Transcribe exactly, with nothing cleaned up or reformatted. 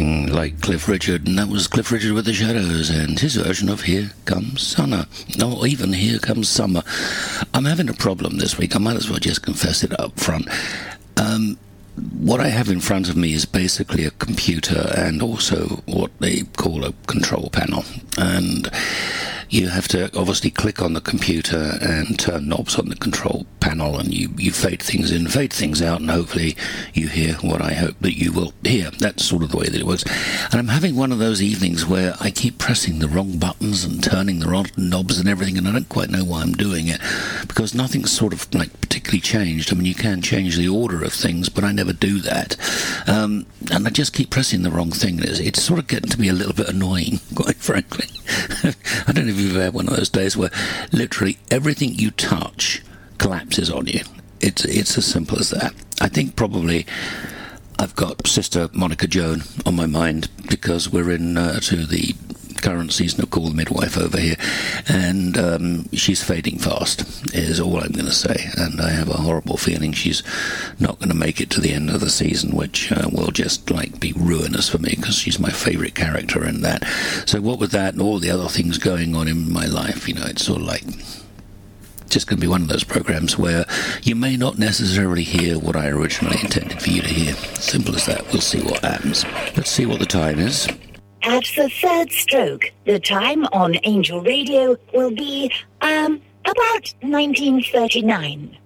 something like Cliff Richard, and that was Cliff Richard with the Shadows and his version of Here Comes Summer. No, even Here Comes Summer. I'm having a problem this week. I might as well just confess it up front. Um, what I have in front of me is basically a computer and also what they call a control panel. And you have to obviously click on the computer and turn knobs on the control panel, and you, you fade things in, fade things out, and hopefully you hear what I hope that you will hear. That's sort of the way that it works. And I'm having one of those evenings where I keep pressing the wrong buttons and turning the wrong knobs and everything, and I don't quite know why I'm doing it, because nothing's sort of like particularly changed. I mean, you can change the order of things, but I never do that. Um, and I just keep pressing the wrong thing. It's, it's sort of getting to be a little bit annoying, quite frankly. I don't know if you've had one of those days where literally everything you touch collapses on you. It's it's as simple as that. I think probably I've got Sister Monica Joan on my mind, because we're in uh, to the current season of Call the Midwife over here, and um, she's fading fast, is all I'm going to say, and I have a horrible feeling she's not going to make it to the end of the season, which uh, will just like be ruinous for me, because she's my favourite character in that. So what with that and all the other things going on in my life, you know, it's sort of like just going to be one of those programs where you may not necessarily hear what I originally intended for you to hear. Simple as that. We'll see what happens. Let's see what the time is. At the third stroke, the time on Angel Radio will be, um, about nineteen thirty-nine.